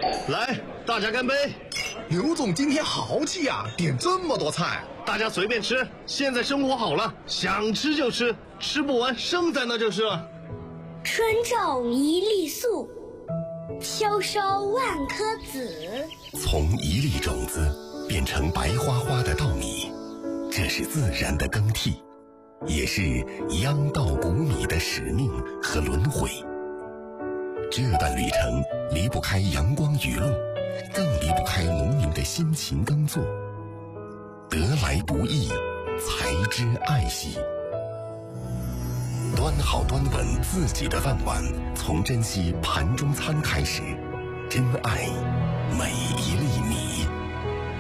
来，大家干杯！ 刘总今天豪气呀，点这么多菜， 大家随便吃。现在生活好了，想吃就吃，吃不完剩在那就是了。 春种一粒粟，秋收万颗子。 从一粒种子变成白花花的稻米，这是自然的更替，也是秧稻谷米的使命和轮回。这段旅程离不开阳光雨露，更离不开农民的辛勤耕作。得来不易，才知爱惜。端好端稳自己的饭碗，从珍惜盘中餐开始，珍爱每一粒